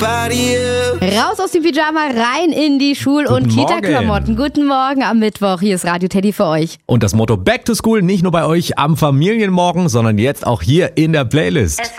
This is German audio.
Raus aus dem Pyjama, rein in die Schul- und Kita-Klamotten. Guten Morgen am Mittwoch. Hier ist Radio Teddy für euch. Und das Motto Back to School nicht nur bei euch am Familienmorgen, sondern jetzt auch hier in der Playlist. Es